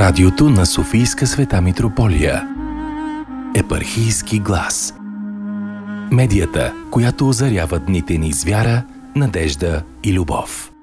радиото на Софийска Света Митрополия. Епархийски глас. Медията, която озарява дните ни с вяра, надежда и любов.